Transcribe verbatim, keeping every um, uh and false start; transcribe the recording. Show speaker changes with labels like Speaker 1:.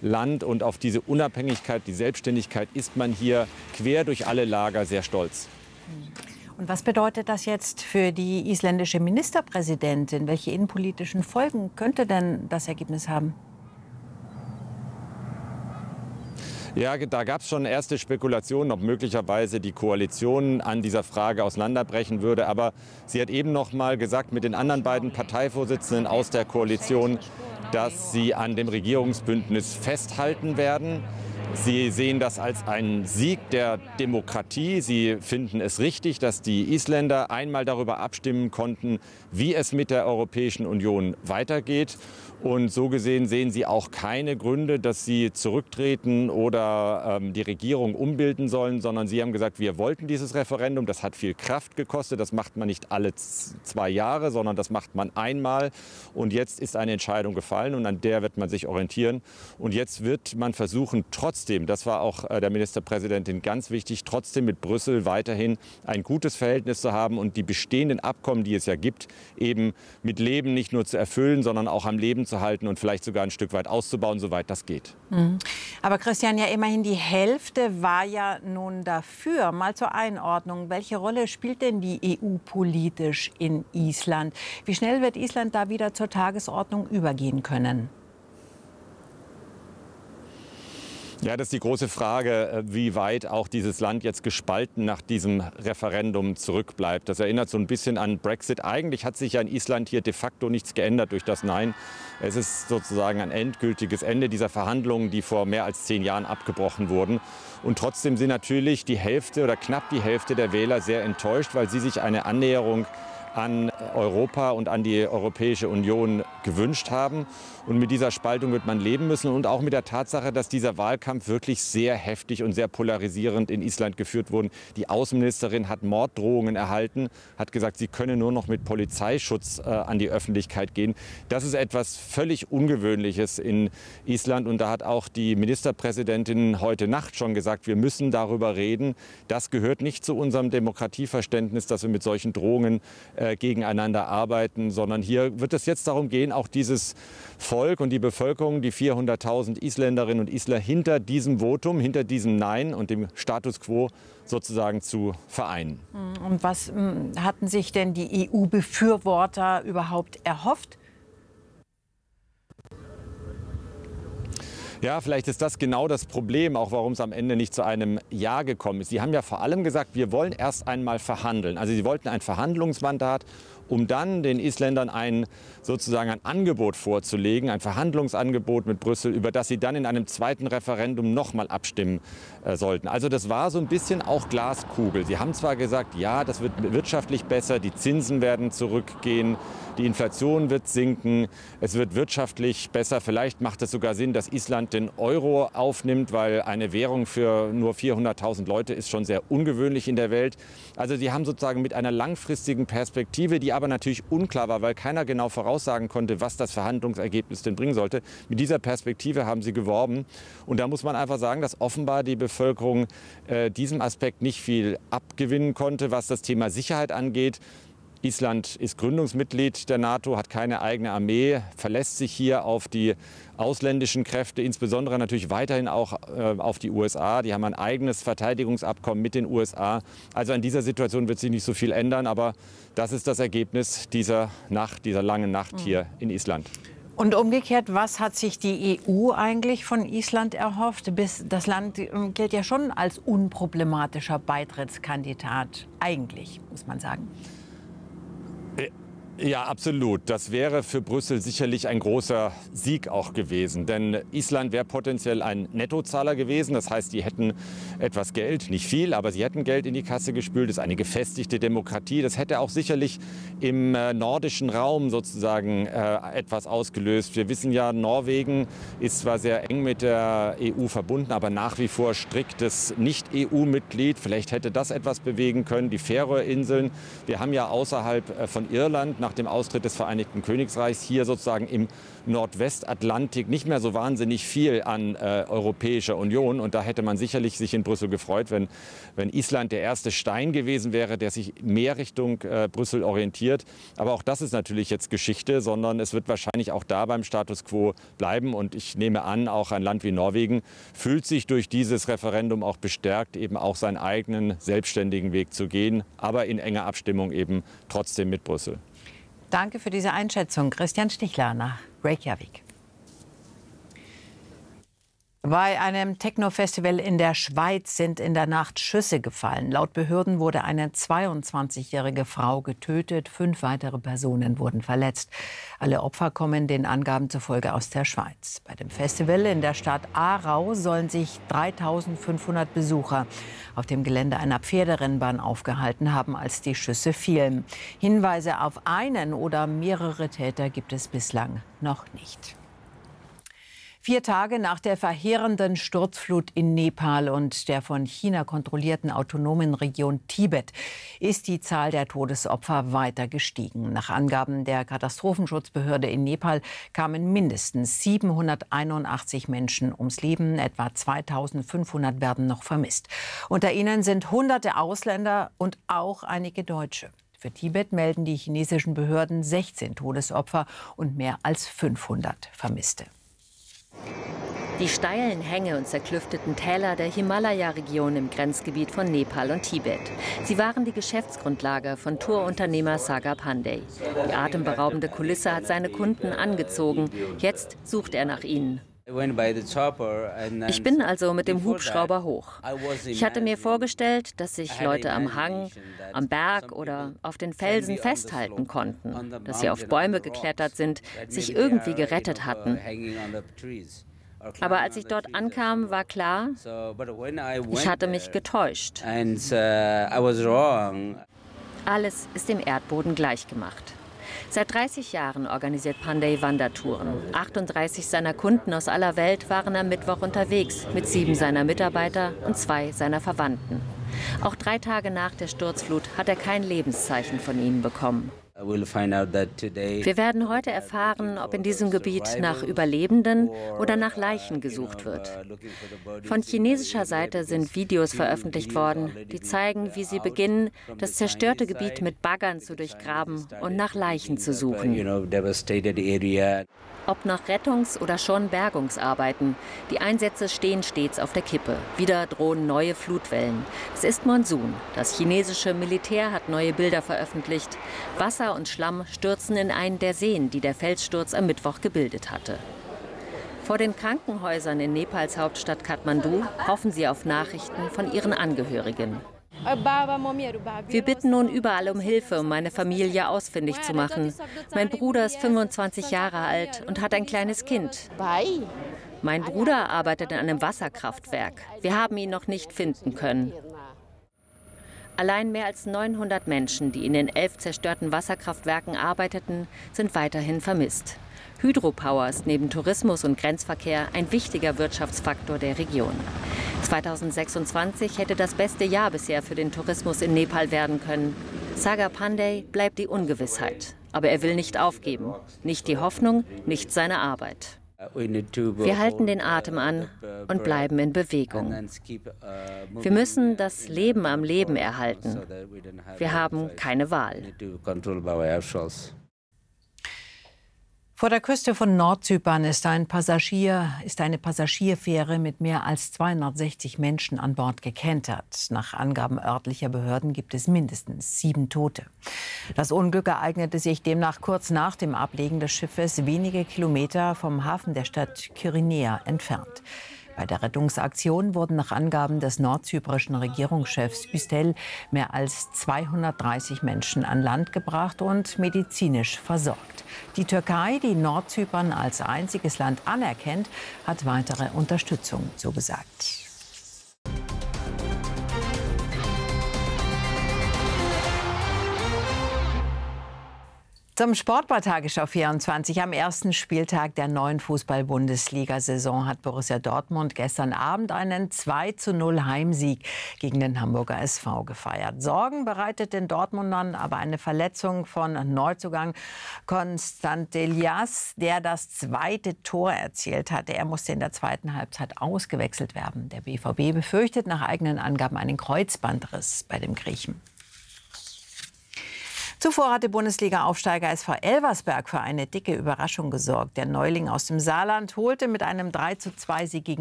Speaker 1: Land und auf diese Unabhängigkeit, die Selbstständigkeit ist man hier quer durch alle Lager sehr stolz.
Speaker 2: Und was bedeutet das jetzt für die isländische Ministerpräsidentin? Welche innenpolitischen Folgen könnte denn das Ergebnis haben?
Speaker 1: Ja, da gab es schon erste Spekulationen, ob möglicherweise die Koalition an dieser Frage auseinanderbrechen würde. Aber sie hat eben noch mal gesagt mit den anderen beiden Parteivorsitzenden aus der Koalition, dass sie an dem Regierungsbündnis festhalten werden. Sie sehen das als einen Sieg der Demokratie. Sie finden es richtig, dass die Isländer einmal darüber abstimmen konnten, wie es mit der Europäischen Union weitergeht. Und so gesehen sehen Sie auch keine Gründe, dass Sie zurücktreten oder ähm, die Regierung umbilden sollen, sondern Sie haben gesagt, wir wollten dieses Referendum. Das hat viel Kraft gekostet. Das macht man nicht alle zwei Jahre, sondern das macht man einmal. Und jetzt ist eine Entscheidung gefallen und an der wird man sich orientieren. Und jetzt wird man versuchen, trotzdem, das war auch äh, der Ministerpräsidentin ganz wichtig, trotzdem mit Brüssel weiterhin ein gutes Verhältnis zu haben und die bestehenden Abkommen, die es ja gibt, eben mit Leben nicht nur zu erfüllen, sondern auch am Leben zu halten und vielleicht sogar ein Stück weit auszubauen, soweit das geht.
Speaker 2: Mhm. Aber Christian, ja immerhin die Hälfte war ja nun dafür. Mal zur Einordnung, welche Rolle spielt denn die E U politisch in Island? Wie schnell wird Island da wieder zur Tagesordnung übergehen können?
Speaker 1: Ja, das ist die große Frage, wie weit auch dieses Land jetzt gespalten nach diesem Referendum zurückbleibt. Das erinnert so ein bisschen an Brexit. Eigentlich hat sich ja in Island hier de facto nichts geändert durch das Nein. Es ist sozusagen ein endgültiges Ende dieser Verhandlungen, die vor mehr als zehn Jahren abgebrochen wurden. Und trotzdem sind natürlich die Hälfte oder knapp die Hälfte der Wähler sehr enttäuscht, weil sie sich eine Annäherung an Europa und an die Europäische Union gewünscht haben. Und mit dieser Spaltung wird man leben müssen und auch mit der Tatsache, dass dieser Wahlkampf wirklich sehr heftig und sehr polarisierend in Island geführt wurde. Die Außenministerin hat Morddrohungen erhalten, hat gesagt, sie könne nur noch mit Polizeischutz äh, an die Öffentlichkeit gehen. Das ist etwas völlig Ungewöhnliches in Island. Und da hat auch die Ministerpräsidentin heute Nacht schon gesagt, wir müssen darüber reden. Das gehört nicht zu unserem Demokratieverständnis, dass wir mit solchen Drohungen äh, gegeneinander arbeiten, sondern hier wird es jetzt darum gehen, auch dieses Volk und die Bevölkerung, die vierhunderttausend Isländerinnen und Isländer hinter diesem Votum, hinter diesem Nein und dem Status quo sozusagen zu vereinen.
Speaker 2: Und was hatten sich denn die E U-Befürworter überhaupt erhofft?
Speaker 1: Ja, vielleicht ist das genau das Problem, auch warum es am Ende nicht zu einem Ja gekommen ist. Sie haben ja vor allem gesagt, wir wollen erst einmal verhandeln. Also Sie wollten ein Verhandlungsmandat, um dann den Isländern ein, sozusagen ein Angebot vorzulegen, ein Verhandlungsangebot mit Brüssel, über das sie dann in einem zweiten Referendum noch mal abstimmen äh, sollten. Also das war so ein bisschen auch Glaskugel. Sie haben zwar gesagt, ja, das wird wirtschaftlich besser, die Zinsen werden zurückgehen, die Inflation wird sinken, es wird wirtschaftlich besser. Vielleicht macht es sogar Sinn, dass Island den Euro aufnimmt, weil eine Währung für nur vierhunderttausend Leute ist schon sehr ungewöhnlich in der Welt. Also sie haben sozusagen mit einer langfristigen Perspektive, die aber natürlich unklar war, weil keiner genau voraussagen konnte, was das Verhandlungsergebnis denn bringen sollte. Mit dieser Perspektive haben sie geworben. Und da muss man einfach sagen, dass offenbar die Bevölkerung äh, diesem Aspekt nicht viel abgewinnen konnte, was das Thema Sicherheit angeht. Island ist Gründungsmitglied der NATO, hat keine eigene Armee, verlässt sich hier auf die ausländischen Kräfte, insbesondere natürlich weiterhin auch äh, auf die U S A. Die haben ein eigenes Verteidigungsabkommen mit den U S A. Also an dieser Situation wird sich nicht so viel ändern, aber das ist das Ergebnis dieser Nacht, dieser langen Nacht hier in Island.
Speaker 2: Und umgekehrt, was hat sich die E U eigentlich von Island erhofft? Bis das Land gilt ja schon als unproblematischer Beitrittskandidat, eigentlich, muss man sagen.
Speaker 1: Ja, absolut. Das wäre für Brüssel sicherlich ein großer Sieg auch gewesen. Denn Island wäre potenziell ein Nettozahler gewesen. Das heißt, die hätten etwas Geld, nicht viel, aber sie hätten Geld in die Kasse gespült. Das ist eine gefestigte Demokratie. Das hätte auch sicherlich im äh, nordischen Raum sozusagen äh, etwas ausgelöst. Wir wissen ja, Norwegen ist zwar sehr eng mit der E U verbunden, aber nach wie vor striktes Nicht-E U-Mitglied. Vielleicht hätte das etwas bewegen können. Die Färöerinseln. Wir haben ja außerhalb äh, von Irland nach dem Austritt des Vereinigten Königreichs hier sozusagen im Nordwestatlantik nicht mehr so wahnsinnig viel an äh, Europäischer Union. Und da hätte man sicherlich sich in Brüssel gefreut, wenn, wenn Island der erste Stein gewesen wäre, der sich mehr Richtung äh, Brüssel orientiert. Aber auch das ist natürlich jetzt Geschichte, sondern es wird wahrscheinlich auch da beim Status quo bleiben. Und ich nehme an, auch ein Land wie Norwegen fühlt sich durch dieses Referendum auch bestärkt, eben auch seinen eigenen selbstständigen Weg zu gehen, aber in enger Abstimmung eben trotzdem mit Brüssel.
Speaker 2: Danke für diese Einschätzung. Christian Stichler nach Reykjavik. Bei einem Techno-Festival in der Schweiz sind in der Nacht Schüsse gefallen. Laut Behörden wurde eine zweiundzwanzigjährige Frau getötet. Fünf weitere Personen wurden verletzt. Alle Opfer kommen den Angaben zufolge aus der Schweiz. Bei dem Festival in der Stadt Aarau sollen sich dreitausendfünfhundert Besucher auf dem Gelände einer Pferderennbahn aufgehalten haben, als die Schüsse fielen. Hinweise auf einen oder mehrere Täter gibt es bislang noch nicht. Vier Tage nach der verheerenden Sturzflut in Nepal und der von China kontrollierten autonomen Region Tibet ist die Zahl der Todesopfer weiter gestiegen. Nach Angaben der Katastrophenschutzbehörde in Nepal kamen mindestens siebenhunderteinundachtzig Menschen ums Leben. Etwa zweitausendfünfhundert werden noch vermisst. Unter ihnen sind hunderte Ausländer und auch einige Deutsche. Für Tibet melden die chinesischen Behörden sechzehn Todesopfer und mehr als fünfhundert Vermisste.
Speaker 3: Die steilen Hänge und zerklüfteten Täler der Himalaya-Region im Grenzgebiet von Nepal und Tibet. Sie waren die Geschäftsgrundlage von Tourunternehmer Sagar Pandey. Die atemberaubende Kulisse hat seine Kunden angezogen. Jetzt sucht er nach ihnen. Ich bin also mit dem Hubschrauber hoch. Ich hatte mir vorgestellt, dass sich Leute am Hang, am Berg oder auf den Felsen festhalten konnten, dass sie auf Bäume geklettert sind, sich irgendwie gerettet hatten. Aber als ich dort ankam, war klar, ich hatte mich getäuscht. Alles ist dem Erdboden gleichgemacht. Seit dreißig Jahren organisiert Pandey Wandertouren. achtunddreißig seiner Kunden aus aller Welt waren am Mittwoch unterwegs, mit sieben seiner Mitarbeiter und zwei seiner Verwandten. Auch drei Tage nach der Sturzflut hat er kein Lebenszeichen von ihnen bekommen. Wir werden heute erfahren, ob in diesem Gebiet nach Überlebenden oder nach Leichen gesucht wird. Von chinesischer Seite sind Videos veröffentlicht worden, die zeigen, wie sie beginnen, das zerstörte Gebiet mit Baggern zu durchgraben und nach Leichen zu suchen. Ob nach Rettungs- oder schon Bergungsarbeiten, die Einsätze stehen stets auf der Kippe. Wieder drohen neue Flutwellen. Es ist Monsun. Das chinesische Militär hat neue Bilder veröffentlicht. Wasser und Schlamm stürzen in einen der Seen, die der Felssturz am Mittwoch gebildet hatte. Vor den Krankenhäusern in Nepals Hauptstadt Kathmandu hoffen sie auf Nachrichten von ihren Angehörigen. Wir bitten nun überall um Hilfe, um meine Familie ausfindig zu machen. Mein Bruder ist fünfundzwanzig Jahre alt und hat ein kleines Kind. Mein Bruder arbeitet in einem Wasserkraftwerk. Wir haben ihn noch nicht finden können. Allein mehr als neunhundert Menschen, die in den elf zerstörten Wasserkraftwerken arbeiteten, sind weiterhin vermisst. Hydropower ist neben Tourismus und Grenzverkehr ein wichtiger Wirtschaftsfaktor der Region. zweitausendsechsundzwanzig hätte das beste Jahr bisher für den Tourismus in Nepal werden können. Sagar Pandey bleibt die Ungewissheit. Aber er will nicht aufgeben. Nicht die Hoffnung, nicht seine Arbeit. Wir halten den Atem an und bleiben in Bewegung. Wir müssen das Leben am Leben erhalten. Wir haben keine Wahl.
Speaker 2: Vor der Küste von Nordzypern ist, ein Passagier, ist eine Passagierfähre mit mehr als zweihundertsechzig Menschen an Bord gekentert. Nach Angaben örtlicher Behörden gibt es mindestens sieben Tote. Das Unglück ereignete sich demnach kurz nach dem Ablegen des Schiffes wenige Kilometer vom Hafen der Stadt Kyrenea entfernt. Bei der Rettungsaktion wurden nach Angaben des nordzyprischen Regierungschefs Üstel mehr als zweihundertdreißig Menschen an Land gebracht und medizinisch versorgt. Die Türkei, die Nordzypern als einziges Land anerkennt, hat weitere Unterstützung zugesagt. Zum Sport bei Tagesschau vierundzwanzig. Am ersten Spieltag der neuen Fußball-Bundesliga-Saison hat Borussia Dortmund gestern Abend einen zwei zu null Heimsieg gegen den Hamburger S V gefeiert. Sorgen bereitet den Dortmundern aber eine Verletzung von Neuzugang Constantelias, der das zweite Tor erzielt hatte. Er musste in der zweiten Halbzeit ausgewechselt werden. Der B V B befürchtet nach eigenen Angaben einen Kreuzbandriss bei dem Griechen. Zuvor hatte Bundesliga-Aufsteiger S V Elversberg für eine dicke Überraschung gesorgt. Der Neuling aus dem Saarland holte mit einem drei zu zwei Sieg gegen